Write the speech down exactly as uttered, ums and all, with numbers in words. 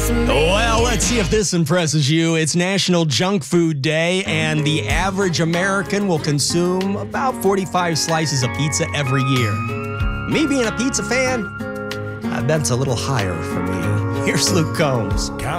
for me. Well, let's see if this impresses you. It's National Junk Food Day, and the average American will consume about forty-five slices of pizza every year. Me being a pizza fan, I bet it's a little higher for me. Here's Luke Combs.